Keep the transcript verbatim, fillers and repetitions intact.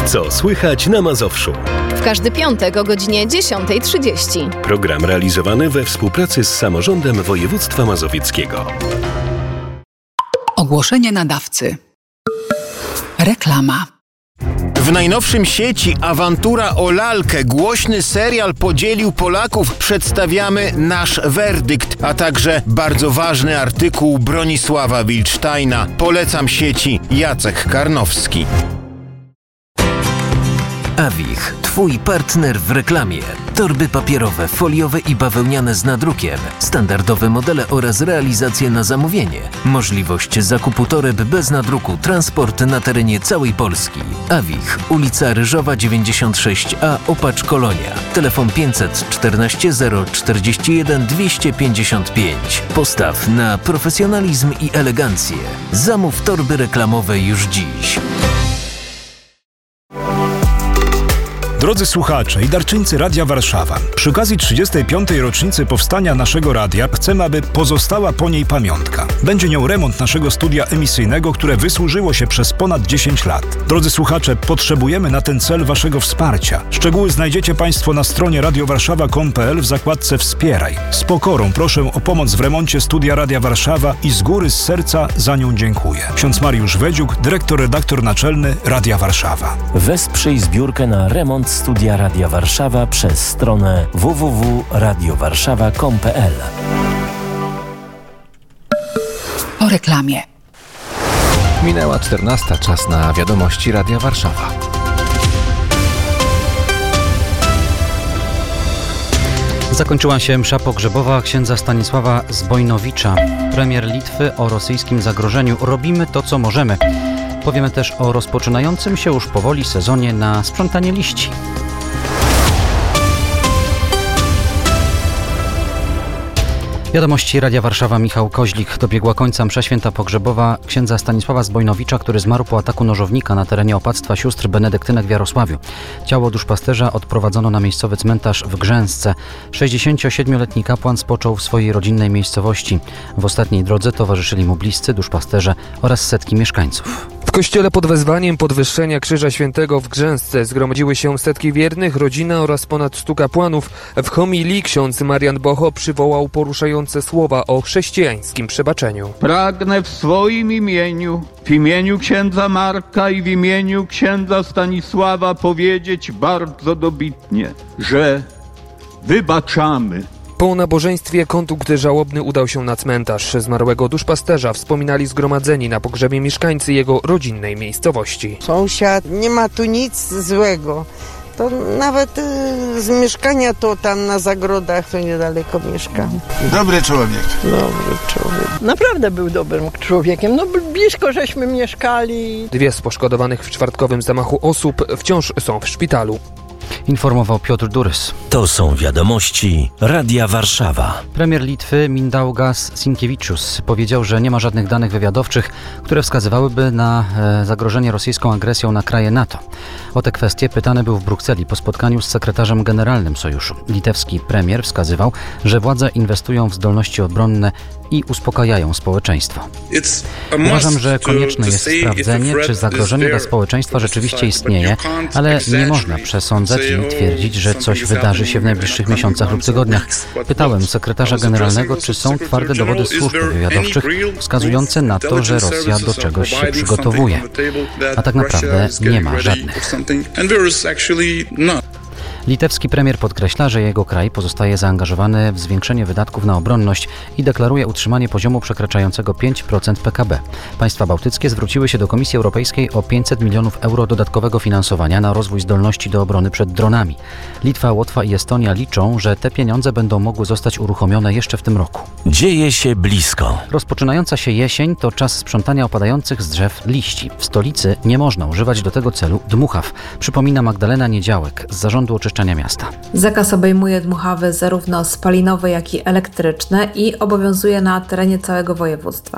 Co słychać na Mazowszu? W każdy piątek o godzinie dziesiąta trzydzieści. Program realizowany we współpracy z Samorządem Województwa Mazowieckiego. Ogłoszenie nadawcy. Reklama. W najnowszym sieci Awantura o lalkę, głośny serial podzielił Polaków. Przedstawiamy nasz werdykt, a także bardzo ważny artykuł Bronisława Wilcztajna. Polecam sieci Jacek Karnowski. Awich, twój partner w reklamie. Torby papierowe, foliowe i bawełniane z nadrukiem. Standardowe modele oraz realizacje na zamówienie. Możliwość zakupu toreb bez nadruku. Transport na terenie całej Polski. Awich, ulica Ryżowa dziewięćdziesiąt sześć A, Opacz Kolonia. Telefon pięćset czternaście zero czterdzieści jeden dwieście pięćdziesiąt pięć. Postaw na profesjonalizm i elegancję. Zamów torby reklamowe już dziś. Drodzy słuchacze i darczyńcy Radia Warszawa, przy okazji trzydziestej piątej rocznicy powstania naszego radia chcemy, aby pozostała po niej pamiątka. Będzie nią remont naszego studia emisyjnego, które wysłużyło się przez ponad dziesięć lat. Drodzy słuchacze, potrzebujemy na ten cel waszego wsparcia. Szczegóły znajdziecie państwo na stronie radiowarszawa kropka com kropka pe el w zakładce Wspieraj. Z pokorą proszę o pomoc w remoncie studia Radia Warszawa i z góry, z serca za nią dziękuję. Ksiądz Mariusz Wedziuk, dyrektor, redaktor naczelny Radia Warszawa. Wesprzyj zbiórkę na remont Studia Radia Warszawa przez stronę w w w kropka radio warszawa kropka com kropka pe el. Po reklamie. Minęła czternasta, czas na wiadomości Radia Warszawa. Zakończyła się msza pogrzebowa księdza Stanisława Zbojnowicza. Premier Litwy o rosyjskim zagrożeniu. Robimy to, co możemy. Powiemy też o rozpoczynającym się już powoli sezonie na sprzątanie liści. Wiadomości Radia Warszawa, Michał Koźlik. Dobiegła końca msza święta pogrzebowa księdza Stanisława Zbojnowicza, który zmarł po ataku nożownika na terenie opactwa sióstr benedyktynek w Jarosławiu. Ciało duszpasterza odprowadzono na miejscowy cmentarz w Grzęsce. sześćdziesięciosiedmioletni kapłan spoczął w swojej rodzinnej miejscowości. W ostatniej drodze towarzyszyli mu bliscy, duszpasterze oraz setki mieszkańców. W kościele pod wezwaniem podwyższenia Krzyża Świętego w Grzęsce zgromadziły się setki wiernych, rodzina oraz ponad stu kapłanów. W homilii ksiądz Marian Bocho przywołał poruszające słowa o chrześcijańskim przebaczeniu. Pragnę w swoim imieniu, w imieniu księdza Marka i w imieniu księdza Stanisława powiedzieć bardzo dobitnie, że wybaczamy. Po nabożeństwie kondukt żałobny udał się na cmentarz zmarłego duszpasterza. Wspominali zgromadzeni na pogrzebie mieszkańcy jego rodzinnej miejscowości. Sąsiad, nie ma tu nic złego. To nawet y, z mieszkania to tam na zagrodach to niedaleko mieszkam. Dobry człowiek. Dobry człowiek. Naprawdę był dobrym człowiekiem. No blisko żeśmy mieszkali. Dwie z poszkodowanych w czwartkowym zamachu osób wciąż są w szpitalu. Informował Piotr Durys. To są wiadomości Radia Warszawa. Premier Litwy Mindaugas Sinkevičius powiedział, że nie ma żadnych danych wywiadowczych, które wskazywałyby na e, zagrożenie rosyjską agresją na kraje NATO. O tę kwestię pytany był w Brukseli po spotkaniu z sekretarzem generalnym sojuszu. Litewski premier wskazywał, że władze inwestują w zdolności obronne i uspokajają społeczeństwo. Uważam, że konieczne jest sprawdzenie, czy zagrożenie dla społeczeństwa rzeczywiście istnieje, ale nie można przesądzać i twierdzić, że coś wydarzy się w najbliższych miesiącach lub tygodniach. Pytałem sekretarza generalnego, czy są twarde dowody służb wywiadowczych wskazujące na to, że Rosja do czegoś się przygotowuje. A tak naprawdę nie ma żadnych. Litewski premier podkreśla, że jego kraj pozostaje zaangażowany w zwiększenie wydatków na obronność i deklaruje utrzymanie poziomu przekraczającego pięć procent P K B. Państwa bałtyckie zwróciły się do Komisji Europejskiej o pięćset milionów euro dodatkowego finansowania na rozwój zdolności do obrony przed dronami. Litwa, Łotwa i Estonia liczą, że te pieniądze będą mogły zostać uruchomione jeszcze w tym roku. Dzieje się blisko. Rozpoczynająca się jesień to czas sprzątania opadających z drzew liści. W stolicy nie można używać do tego celu dmuchaw, przypomina Magdalena Niedziałek z Zarządu Oczyszczania Miasta. Zakaz obejmuje dmuchawy zarówno spalinowe, jak i elektryczne i obowiązuje na terenie całego województwa.